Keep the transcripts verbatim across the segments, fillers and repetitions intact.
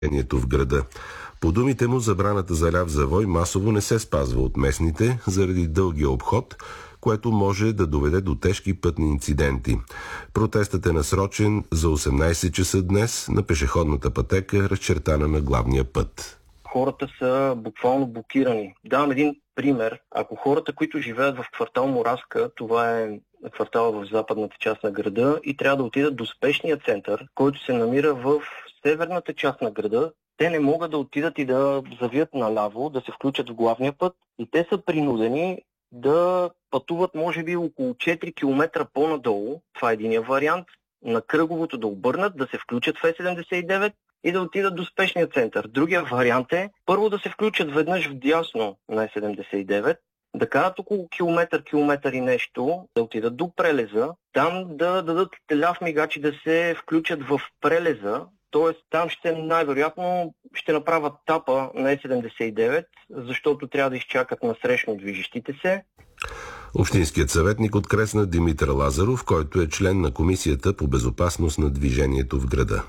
в града. По думите му, забраната за ляв завой масово не се спазва от местните заради дългия обход, което може да доведе до тежки пътни инциденти. Протестът е насрочен за осемнайсет часа днес на пешеходната пътека, разчертана на главния път. Хората са буквално блокирани. Давам един пример. Ако хората, които живеят в квартал Моравска, това е квартал в западната част на града, и трябва да отидат до спешния център, който се намира в северната част на града, те не могат да отидат и да завият наляво, да се включат в главния път, и те са принудени да пътуват може би около четири километра по-надолу. Това е единия вариант. На кръговото да обърнат, да се включат в Е седемдесет и девет и да отидат до спешния център. Другия вариант е първо да се включат веднъж вдясно на Е седемдесет и девет, да карат около километър, километър и нещо, да отидат до Прелеза, там да дадат ляв мигач и да се включат в Прелеза. Т.е. там ще най-вероятно ще направят тапа на Е седемдесет и девет, защото трябва да изчакат насрещно движещите се. Общинският съветник от Кресна Димитър Лазаров, който е член на Комисията по безопасност на движението в града.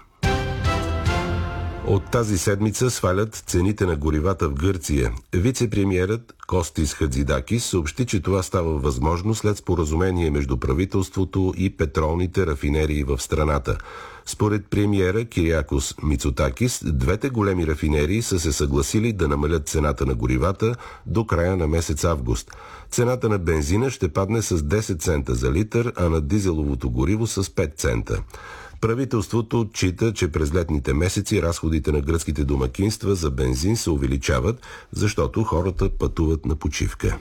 От тази седмица свалят цените на горивата в Гърция. Вице-премиерът Костис Хатзидакис съобщи, че това става възможно след споразумение между правителството и петролните рафинерии в страната. Според премиера Кириакос Мицотакис, двете големи рафинерии са се съгласили да намалят цената на горивата до края на месец август. Цената на бензина ще падне с десет цента за литър, а на дизеловото гориво с пет цента. Правителството отчита, че през летните месеци разходите на гръцките домакинства за бензин се увеличават, защото хората пътуват на почивка.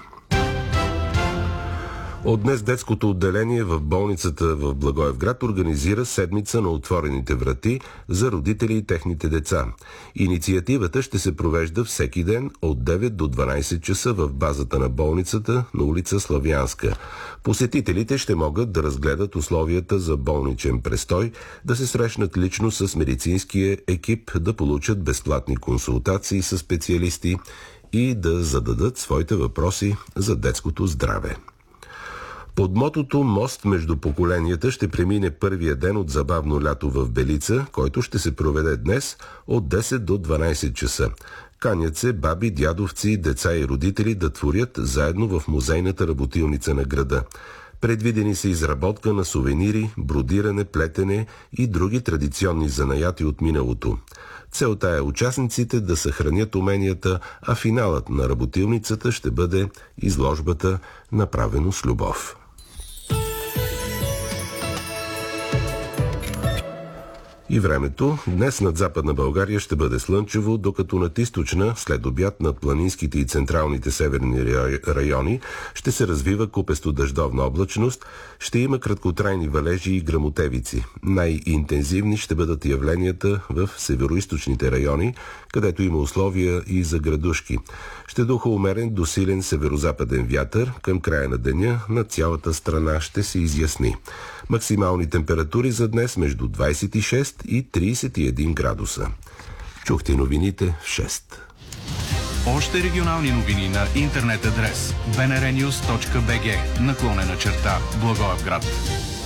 От днес детското отделение в болницата в Благоевград организира седмица на отворените врати за родители и техните деца. Инициативата ще се провежда всеки ден от девет до дванайсет часа в базата на болницата на улица Славянска. Посетителите ще могат да разгледат условията за болничен престой, да се срещнат лично с медицинския екип, да получат безплатни консултации с специалисти и да зададат своите въпроси за детското здраве. Под мотото «Мост между поколенията» ще премине първия ден от забавно лято в Белица, който ще се проведе днес от десет до дванайсет часа. Канят се баби, дядовци, деца и родители да творят заедно в музейната работилница на града. Предвидени са изработка на сувенири, бродиране, плетене и други традиционни занаяти от миналото. Целта е участниците да съхранят уменията, а финалът на работилницата ще бъде изложбата «Направено с любов». И времето. Днес над Западна България ще бъде слънчево, докато над източна, след обяд над планинските и централните северни райони, ще се развива купесто дъждовна облачност, ще има краткотрайни валежи и гръмотевици. Най-интензивни ще бъдат явленията в североизточните райони, където има условия и за градушки. Ще духа умерен до силен северозападен вятър, към края на деня на цялата страна ще се изясни. Максимални температури за днес между двайсет и шест и трийсет и един градуса. Чухте новините в шест. Още регионални новини на интернет адрес би ен ар нюз точка би джи наклонена черта Благоевград.